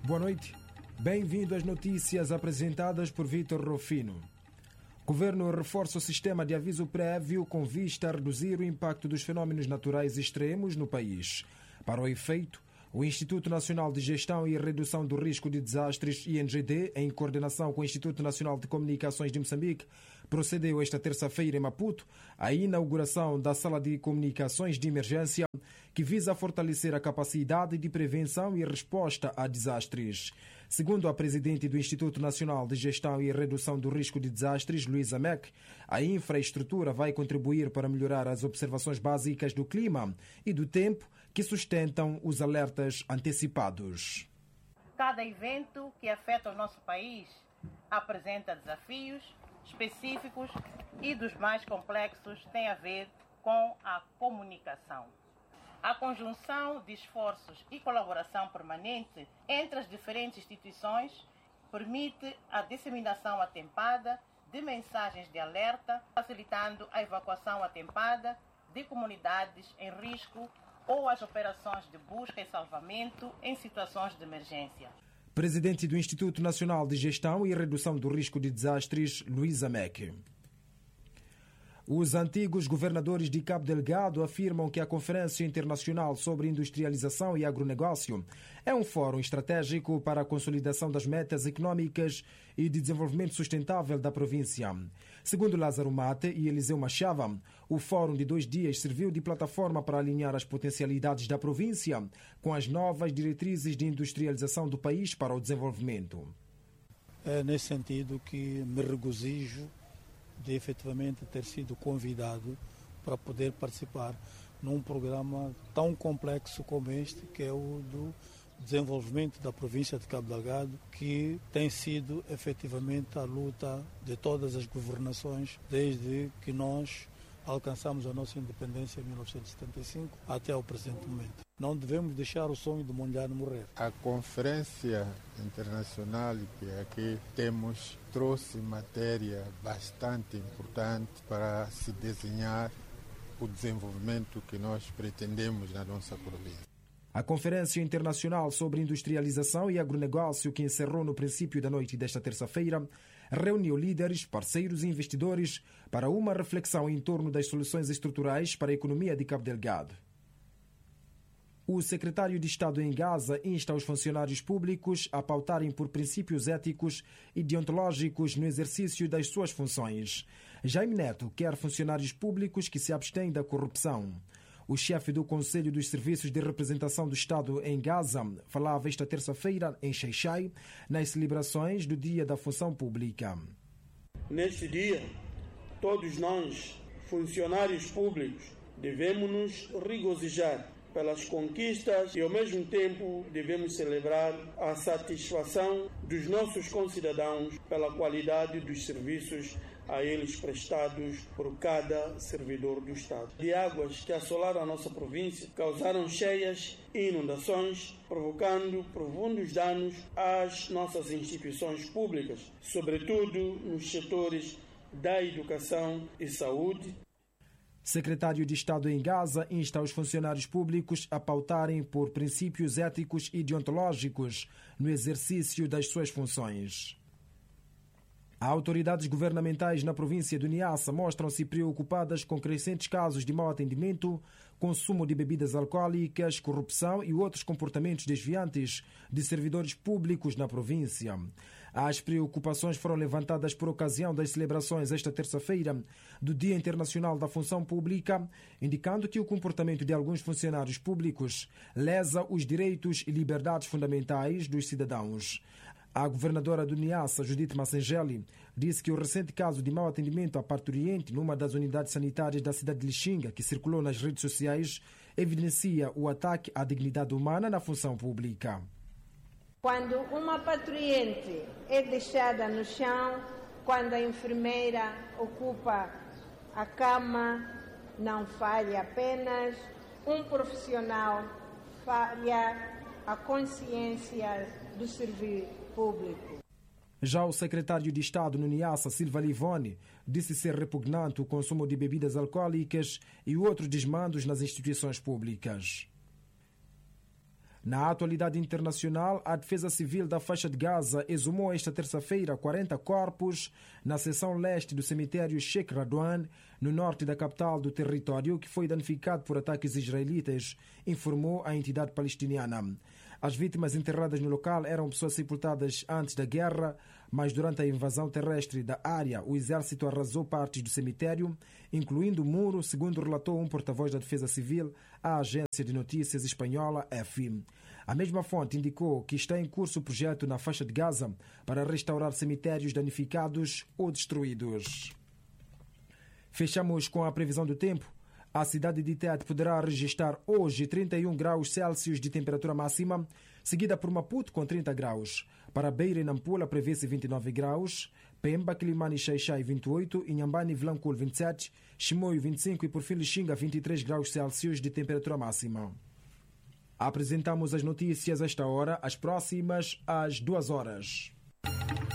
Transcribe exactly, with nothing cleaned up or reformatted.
Boa noite. Bem-vindo às notícias apresentadas por Vítor Rufino. O Governo reforça o sistema de aviso prévio com vista a reduzir o impacto dos fenómenos naturais extremos no país. Para o efeito, o Instituto Nacional de Gestão e Redução do Risco de Desastres, I N G D, em coordenação com o Instituto Nacional de Comunicações de Moçambique, procedeu esta terça-feira em Maputo à inauguração da Sala de Comunicações de Emergência, que visa fortalecer a capacidade de prevenção e resposta a desastres. Segundo a presidente do Instituto Nacional de Gestão e Redução do Risco de Desastres, Luísa Meck, a infraestrutura vai contribuir para melhorar as observações básicas do clima e do tempo que sustentam os alertas antecipados. Cada evento que afeta o nosso país apresenta desafios específicos e dos mais complexos tem a ver com a comunicação. A conjunção de esforços e colaboração permanente entre as diferentes instituições permite a disseminação atempada de mensagens de alerta, facilitando a evacuação atempada de comunidades em risco ou as operações de busca e salvamento em situações de emergência. Presidente do Instituto Nacional de Gestão e Redução do Risco de Desastres, Luísa Meck. Os antigos governadores de Cabo Delgado afirmam que a Conferência Internacional sobre Industrialização e Agronegócio é um fórum estratégico para a consolidação das metas econômicas e de desenvolvimento sustentável da província. Segundo Lázaro Mate e Eliseu Machava, o fórum de dois dias serviu de plataforma para alinhar as potencialidades da província com as novas diretrizes de industrialização do país para o desenvolvimento. É nesse sentido que me regozijo de efetivamente ter sido convidado para poder participar num programa tão complexo como este, que é o do desenvolvimento da província de Cabo Delgado, que tem sido efetivamente a luta de todas as governações desde que nós alcançamos a nossa independência em mil novecentos e setenta e cinco até o presente momento. Não devemos deixar o sonho do mundiano morrer. A conferência internacional que aqui temos trouxe matéria bastante importante para se desenhar o desenvolvimento que nós pretendemos na nossa província. A Conferência Internacional sobre Industrialização e Agronegócio, que encerrou no princípio da noite desta terça-feira, reuniu líderes, parceiros e investidores para uma reflexão em torno das soluções estruturais para a economia de Cabo Delgado. O secretário de Estado em Gaza insta os funcionários públicos a pautarem por princípios éticos e deontológicos no exercício das suas funções. Jaime Neto quer funcionários públicos que se abstêm da corrupção. O chefe do Conselho dos Serviços de Representação do Estado em Gaza falava esta terça-feira em Xai-Xai nas celebrações do Dia da Função Pública. Neste dia, todos nós, funcionários públicos, devemos nos regozijar pelas conquistas e, ao mesmo tempo, devemos celebrar a satisfação dos nossos concidadãos pela qualidade dos serviços a eles prestados por cada servidor do Estado. De águas que assolaram a nossa província, causaram cheias e inundações, provocando profundos danos às nossas instituições públicas, sobretudo nos setores da educação e saúde. Secretário de Estado em Gaza insta os funcionários públicos a pautarem por princípios éticos e deontológicos no exercício das suas funções. Autoridades governamentais na província do Niassa mostram-se preocupadas com crescentes casos de mau atendimento, consumo de bebidas alcoólicas, corrupção e outros comportamentos desviantes de servidores públicos na província. As preocupações foram levantadas por ocasião das celebrações esta terça-feira do Dia Internacional da Função Pública, indicando que o comportamento de alguns funcionários públicos lesa os direitos e liberdades fundamentais dos cidadãos. A governadora do Niassa, Judite Massengeli, disse que o recente caso de mau atendimento à parturiente numa das unidades sanitárias da cidade de Lixinga, que circulou nas redes sociais, evidencia o ataque à dignidade humana na função pública. Quando uma parturiente é deixada no chão, quando a enfermeira ocupa a cama, não falha apenas um profissional, falha a consciência do serviço público. Já o secretário de Estado no Niassa, Silva Livone, disse ser repugnante o consumo de bebidas alcoólicas e outros desmandos nas instituições públicas. Na atualidade internacional, a Defesa Civil da Faixa de Gaza exumou esta terça-feira quarenta corpos na seção leste do cemitério Sheikh Radwan, no norte da capital do território, que foi danificado por ataques israelitas, informou a entidade palestiniana. As vítimas enterradas no local eram pessoas sepultadas antes da guerra, mas durante a invasão terrestre da área, o exército arrasou partes do cemitério, incluindo o muro, segundo relatou um porta-voz da Defesa Civil à agência de notícias espanhola A F. A mesma fonte indicou que está em curso o projeto na faixa de Gaza para restaurar cemitérios danificados ou destruídos. Fechamos com a previsão do tempo. A cidade de Tete poderá registrar hoje trinta e um graus Celsius de temperatura máxima, seguida por Maputo com trinta graus. Para Beira e Nampula prevê-se vinte e nove graus, Pemba, Quilimane e Xai-Xai vinte e oito, Inhambane e Vilanculo vinte e sete, Chimoio vinte e cinco e por fim Lixinga vinte e três graus Celsius de temperatura máxima. Apresentamos as notícias a esta hora, as próximas às duas horas.